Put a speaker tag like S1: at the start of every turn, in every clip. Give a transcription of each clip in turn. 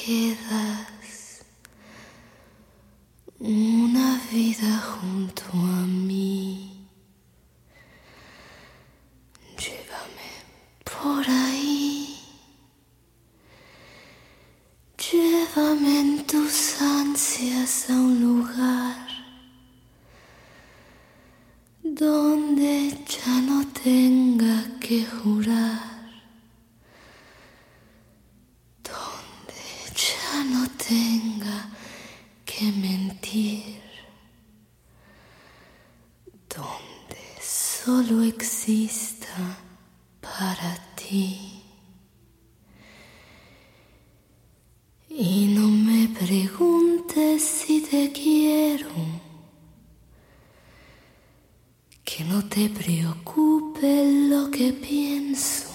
S1: quedas una vida junto a mí. Llévame por ahí, llévame en tus ansias a un lugar donde ya no tenga que jurar, donde ya no tenga que mentir, donde solo exista para ti. Y no me preguntes si te quiero, que no te preocupe lo que pienso,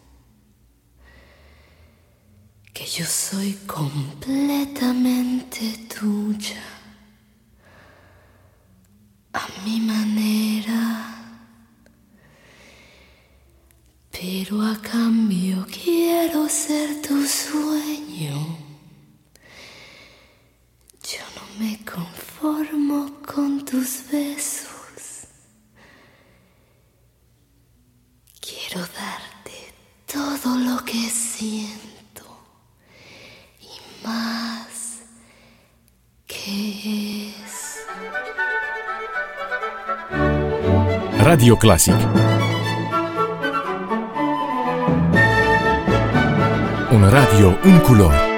S1: que yo soy completamente tuya, a mi manera. Pero a cambio quiero ser tu sueño. Yo no me conformo con tus besos. Quiero darte todo lo que siento y más que eso.
S2: Radio Classic. Una radio, un colore.